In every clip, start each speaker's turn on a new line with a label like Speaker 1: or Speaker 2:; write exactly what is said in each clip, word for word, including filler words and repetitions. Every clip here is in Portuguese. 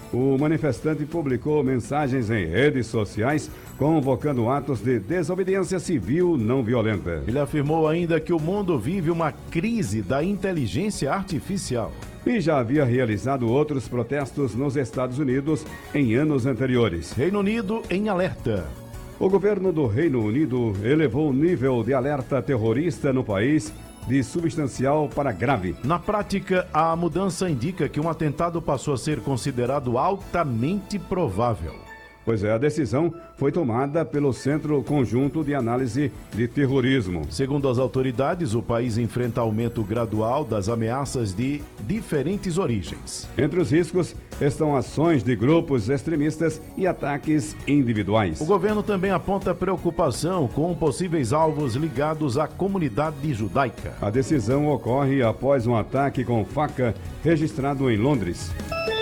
Speaker 1: O manifestante publicou mensagens em redes sociais convocando atos de desobediência civil não violenta.
Speaker 2: Ele afirmou ainda que o mundo vive uma crise da inteligência artificial.
Speaker 1: E já havia realizado outros protestos nos Estados Unidos em anos anteriores.
Speaker 2: Reino Unido em alerta.
Speaker 1: O governo do Reino Unido elevou o nível de alerta terrorista no país de substancial para grave.
Speaker 2: Na prática, a mudança indica que um atentado passou a ser considerado altamente provável.
Speaker 1: Pois é, a decisão foi tomada pelo Centro Conjunto de Análise de Terrorismo.
Speaker 2: Segundo as autoridades, o país enfrenta aumento gradual das ameaças de diferentes origens.
Speaker 1: Entre os riscos estão ações de grupos extremistas e ataques individuais.
Speaker 2: O governo também aponta preocupação com possíveis alvos ligados à comunidade judaica.
Speaker 1: A decisão ocorre após um ataque com faca registrado em Londres.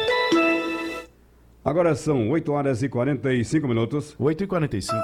Speaker 1: Agora são oito horas e quarenta e cinco minutos.
Speaker 2: oito e quarenta e cinco.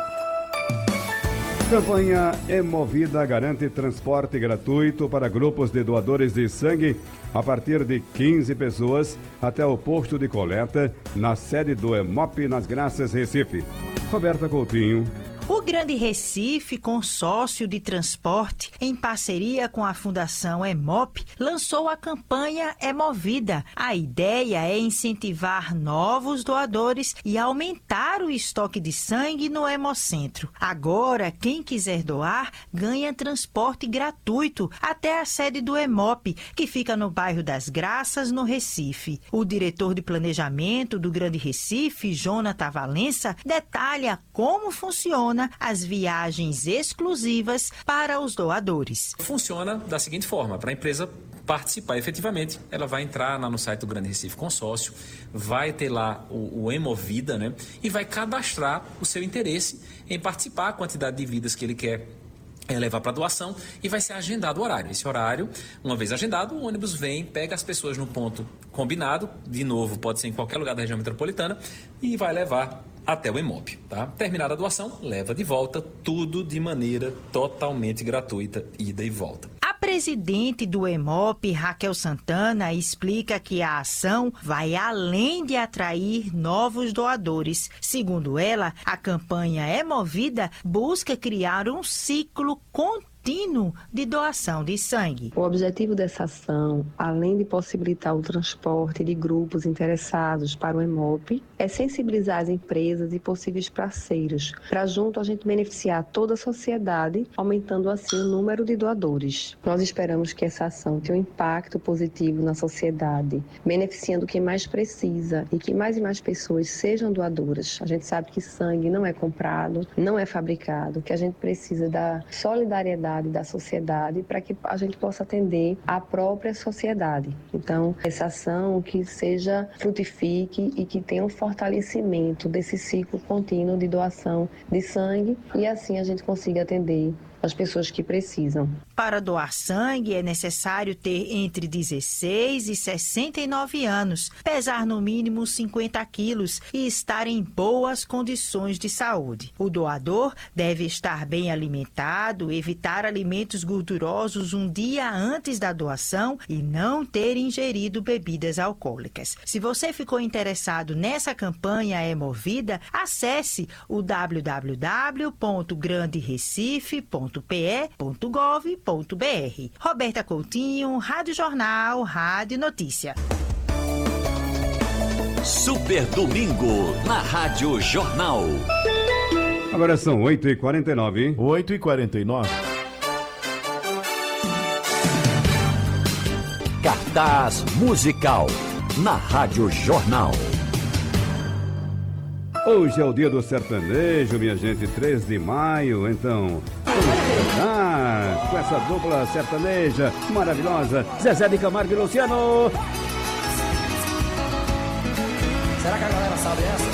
Speaker 1: Campanha Hemovida garante transporte gratuito para grupos de doadores de sangue a partir de quinze pessoas até o posto de coleta na sede do Hemop nas Graças, Recife. Roberta Coutinho.
Speaker 3: O Grande Recife, consórcio de transporte, em parceria com a Fundação Hemop, lançou a campanha Hemovida. A ideia é incentivar novos doadores e aumentar o estoque de sangue no Hemocentro. Agora, quem quiser doar, ganha transporte gratuito até a sede do Hemop, que fica no bairro das Graças, no Recife. O diretor de planejamento do Grande Recife, Jonathan Valença, detalha como funciona as viagens exclusivas para os doadores.
Speaker 4: Funciona da seguinte forma: para a empresa participar efetivamente, ela vai entrar lá no site do Grande Recife Consórcio, vai ter lá o, o Hemovida, né? E vai cadastrar o seu interesse em participar, a quantidade de vidas que ele quer é levar para doação, e vai ser agendado o horário. Esse horário, uma vez agendado, o ônibus vem, pega as pessoas no ponto combinado, de novo, pode ser em qualquer lugar da região metropolitana, e vai levar até o Hemop, tá? Terminada a doação, leva de volta, tudo de maneira totalmente gratuita, ida e volta.
Speaker 3: A presidente do Hemop, Raquel Santana, explica que a ação vai além de atrair novos doadores. Segundo ela, a campanha Hemovida busca criar um ciclo contínuo de doação de sangue.
Speaker 5: O objetivo dessa ação, além de possibilitar o transporte de grupos interessados para o Hemop, é sensibilizar as empresas e possíveis parceiros, para junto a gente beneficiar toda a sociedade, aumentando assim o número de doadores. Nós esperamos que essa ação tenha um impacto positivo na sociedade, beneficiando quem mais precisa e que mais e mais pessoas sejam doadoras. A gente sabe que sangue não é comprado, não é fabricado, que a gente precisa da solidariedade da sociedade para que a gente possa atender a própria sociedade. Então, essa ação que seja frutifique e que tenha um fortalecimento desse ciclo contínuo de doação de sangue, e assim a gente consiga atender as pessoas que precisam.
Speaker 3: Para doar sangue é necessário ter entre dezesseis e sessenta e nove anos, pesar no mínimo cinquenta quilos e estar em boas condições de saúde. O doador deve estar bem alimentado, evitar alimentos gordurosos um dia antes da doação e não ter ingerido bebidas alcoólicas. Se você ficou interessado nessa campanha Hemovida, acesse o w w w ponto grande recife ponto p e ponto gov ponto b r. Roberta Coutinho, Rádio Jornal, Rádio Notícia.
Speaker 6: Super Domingo, na Rádio Jornal.
Speaker 1: Agora são oito e quarenta e nove.
Speaker 2: oito e quarenta e nove.
Speaker 6: Cartaz musical, na Rádio Jornal.
Speaker 1: Hoje é o dia do sertanejo, minha gente, três de maio, então vamos cantar com essa dupla sertaneja maravilhosa, Zezé de Camargo e Luciano.
Speaker 7: Será que a galera sabe essa?